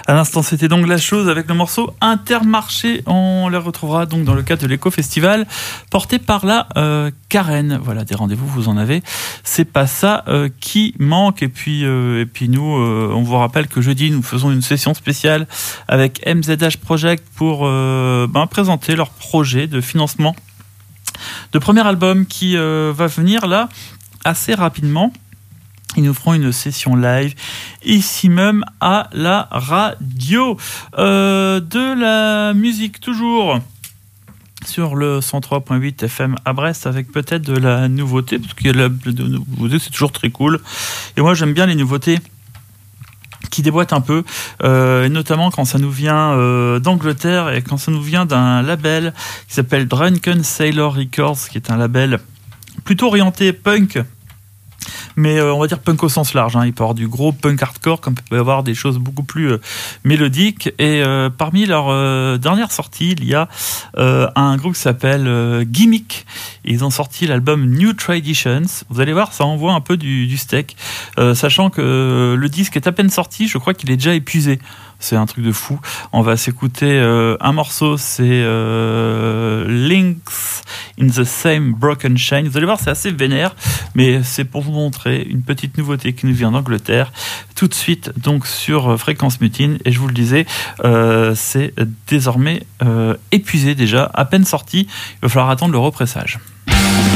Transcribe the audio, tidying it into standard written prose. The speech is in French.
À l'instant, c'était donc La Chose avec le morceau Intermarché. On les retrouvera donc dans le cadre de l'éco-festival porté par la Carène. Voilà, des rendez-vous, vous en avez. C'est pas ça qui manque. Et puis nous, on vous rappelle que jeudi, nous faisons une session spéciale avec MZH Project pour présenter leur projet de financement de premier album qui va venir là assez rapidement. Ils nous feront une session live ici même à la radio. De la musique toujours sur le 103.8 FM à Brest avec peut-être de la nouveauté, parce qu'il y a de la nouveauté, c'est toujours très cool. Et moi j'aime bien les nouveautés qui déboîtent un peu, et notamment quand ça nous vient d'Angleterre et quand ça nous vient d'un label qui s'appelle Drunken Sailor Records, qui est un label plutôt orienté punk, mais on va dire punk au sens large, hein. Il peut y avoir du gros punk hardcore, comme il peut y avoir des choses beaucoup plus mélodiques. Et parmi leurs dernières sorties, il y a un groupe qui s'appelle Gimmick. Ils ont sorti l'album New Traditions. Vous allez voir, ça envoie un peu du steak, sachant que le disque est à peine sorti. Je crois qu'il est déjà épuisé. C'est un truc de fou. On va s'écouter un morceau, c'est Links in the Same Broken Chain. Vous allez voir, c'est assez vénère, mais c'est pour vous montrer une petite nouveauté qui nous vient d'Angleterre. Tout de suite, donc, sur Fréquence Mutine. Et je vous le disais, c'est désormais épuisé déjà, à peine sorti. Il va falloir attendre le repressage.